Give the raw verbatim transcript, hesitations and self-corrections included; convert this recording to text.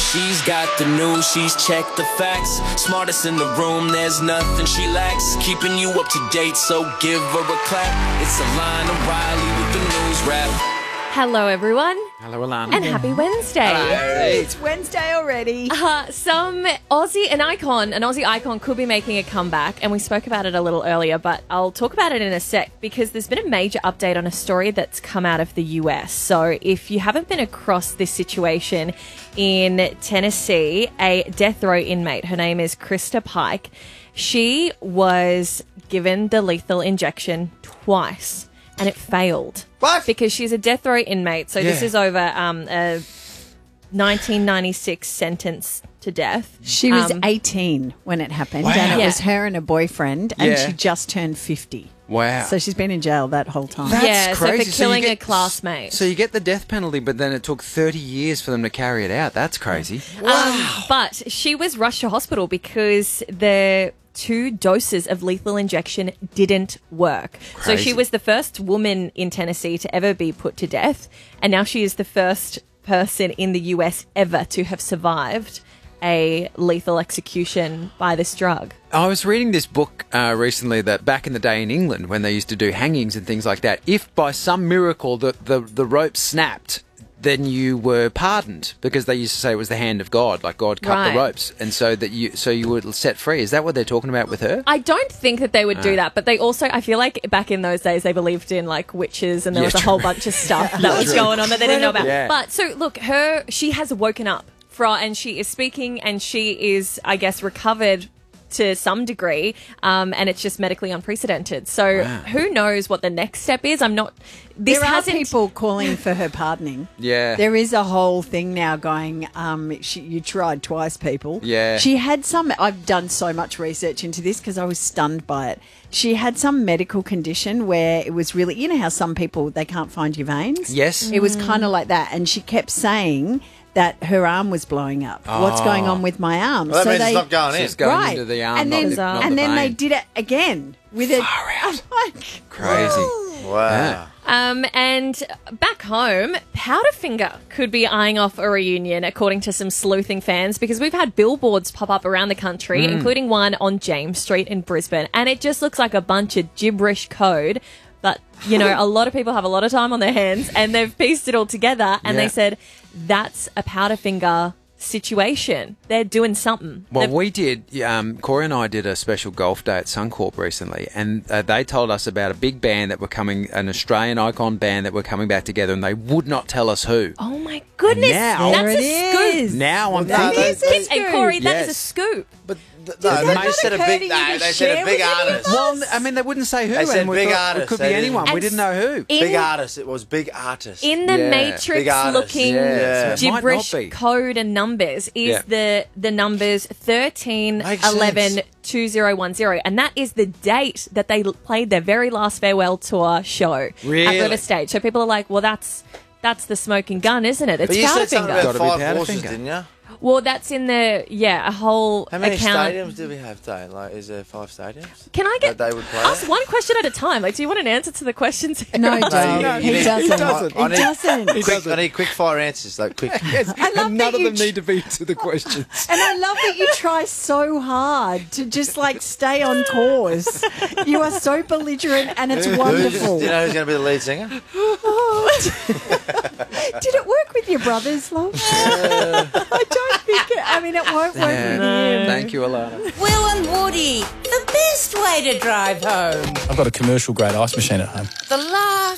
She's got the news, she's checked the facts. Smartest in the room, there's nothing she lacks. Keeping you up to date, so give her a clap. It's Alana Riley with the news wrap. Hello, everyone. Hello, Alana. And happy Wednesday. Hey, it's Wednesday already. Uh, some Aussie, an icon, an Aussie icon could be making a comeback, and we spoke about it a little earlier, but I'll talk about it in a sec because there's been a major update on a story that's come out of the U S. So if you haven't been across this situation in Tennessee, a death row inmate, her name is Krista Pike, she was given the lethal injection twice. And it failed. What? Because she's a death row inmate. So Yeah. this is over um, a nineteen ninety-six sentence to death. She was Um, eighteen when it happened, Wow. and it Yeah. was her and a boyfriend, and Yeah. she just turned fifty. Wow. So she's been in jail that whole time. That's Yeah, so for crazy. So you killing get- a classmate. So you get the death penalty, but then it took thirty years for them to carry it out. That's crazy. Um, but she was rushed to hospital because the two doses of lethal injection didn't work. So Crazy. she was the first woman in Tennessee to ever be put to death. And now she is the first person in the U S ever to have survived a lethal execution by this drug. I was reading this book uh, recently that back in the day in England, when they used to do hangings and things like that, if by some miracle the, the, the rope snapped, then you were pardoned because they used to say it was the hand of God, like God cut Right. the ropes, and so that you so you were set free. Is that what they're talking about with her? I don't think that they would do that, but they also, I feel like back in those days, they believed in like witches and there Yeah, was a true. whole bunch of stuff that was going on that they didn't know about. Yeah. But so look, her, she has woken up from, and she is speaking and she is, I guess, recovered to some degree, um, and it's just medically unprecedented. So Wow. who knows what the next step is? I'm not. This there are hasn't. people calling for her pardoning. Yeah. There is a whole thing now going, um, she, you tried twice, people. Yeah. She had some, I've done so much research into this because I was stunned by it. She had some medical condition where it was really, you know how some people, they can't find your veins? Yes. It was kind of like that. And she kept saying that her arm was blowing up. What's going on with my arm? Well, that means it's not going in. She's going right. into the arm, and not then, the, not and the then they vein. did it again with it. I'm like, Crazy. Wow. Yeah. Um, and back home, Powderfinger could be eyeing off a reunion, according to some sleuthing fans, because we've had billboards pop up around the country, including one on James Street in Brisbane, and it just looks like a bunch of gibberish code. But, you know, a lot of people have a lot of time on their hands, and they've pieced it all together, and Yeah. they said, that's a Powderfinger situation. They're doing something. Well, They've- we did. Um, Corey and I did a special golf day at Suncorp recently, and uh, they told us about a big band that were coming, an Australian icon band that were coming back together, and they would not tell us who. Oh, my goodness. Now- that's there a it scoop. is. Now I'm No, thinking. they- they- And Corey, that is a Yes. scoop. But th- no, that they not just said a occur big. to you No, to they said share a big with any of artist. us? Well, I mean, they wouldn't say who. They said and we big thought artist. It could They be didn't- anyone. We And didn't know who. In- Big artist. It was big artist. In the Yeah. Matrix Big artist. looking Yeah. So it might gibberish not be. code and numbers is Yeah. the the numbers thirteen Makes eleven sense. two zero one zero, and that is the date that they l- played their very last farewell tour show Really? at River Stage. So people are like, well, that's that's the smoking gun, isn't it? It's But you said something Powderfinger. about Gotta be five horses, Powderfinger. didn't you? Well, that's in the yeah a whole How many account. stadiums do we have, though? Like, is there five stadiums? Can I get that they would play ask at? one question at a time? Like, do you want an answer to the questions? No, No, Dave, you- he, you need- doesn't. he doesn't. He I need- doesn't. Quick, I need quick fire answers, like quick. I love None that of you them tr- need to be to the questions. And I love that you try so hard to just like stay on course. You are so belligerent and it's Who's- wonderful. Do you know who's going to be the lead singer? Did it work with your brothers, love? I don't think it, I mean, it won't work with him. Thank you, Alana. Will and Woody, the best way to drive home. I've got a commercial grade ice machine at home. The last